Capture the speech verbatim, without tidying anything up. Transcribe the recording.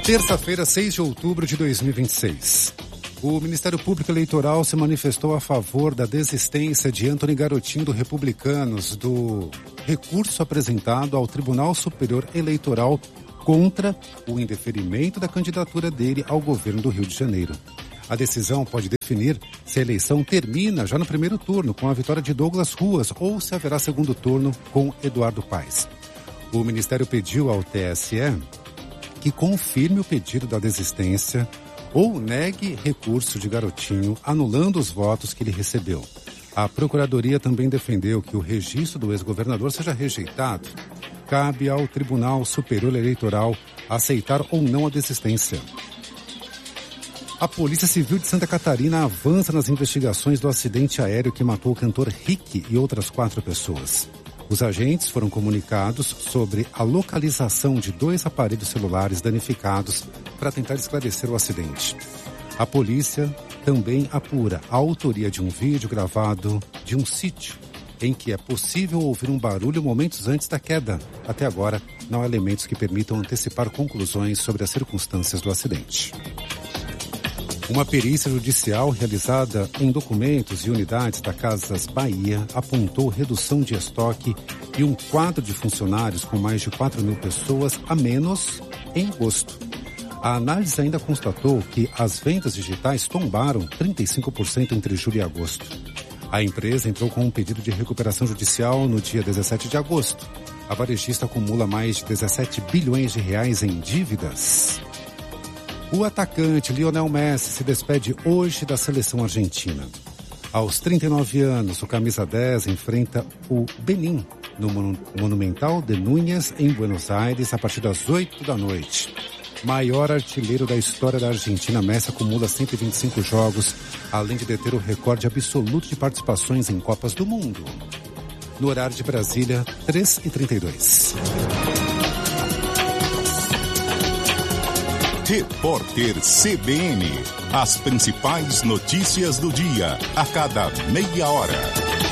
Terça-feira, seis de outubro de dois mil e vinte e seis. O Ministério Público Eleitoral se manifestou a favor da desistência de Antony Garotinho do Republicanos do recurso apresentado ao Tribunal Superior Eleitoral contra o indeferimento da candidatura dele ao governo do Rio de Janeiro. A decisão pode definir se a eleição termina já no primeiro turno com a vitória de Douglas Ruas ou se haverá segundo turno com Eduardo Paes. O Ministério pediu ao T S E que confirme o pedido da desistência ou negue recurso de Garotinho, anulando os votos que ele recebeu. A Procuradoria também defendeu que o registro do ex-governador seja rejeitado. Cabe ao Tribunal Superior Eleitoral aceitar ou não a desistência. A Polícia Civil de Santa Catarina avança nas investigações do acidente aéreo que matou o cantor Rick e outras quatro pessoas. Os agentes foram comunicados sobre a localização de dois aparelhos celulares danificados para tentar esclarecer o acidente. A polícia também apura a autoria de um vídeo gravado de um sítio em que é possível ouvir um barulho momentos antes da queda. Até agora, não há elementos que permitam antecipar conclusões sobre as circunstâncias do acidente. Uma perícia judicial realizada em documentos e unidades da Casas Bahia apontou redução de estoque e um quadro de funcionários com mais de quatro mil pessoas a menos em agosto. A análise ainda constatou que as vendas digitais tombaram trinta e cinco por cento entre julho e agosto. A empresa entrou com um pedido de recuperação judicial no dia dezessete de agosto. A varejista acumula mais de dezessete bilhões de reais em dívidas. O atacante Lionel Messi se despede hoje da seleção argentina. Aos trinta e nove anos, o camisa dez enfrenta o Benin no Monumental de Núñez, em Buenos Aires, a partir das oito da noite. Maior artilheiro da história da Argentina, Messi acumula cento e vinte e cinco jogos, além de deter o recorde absoluto de participações em Copas do Mundo. No horário de Brasília, três e trinta e dois. Repórter C B N. As principais notícias do dia, a cada meia hora.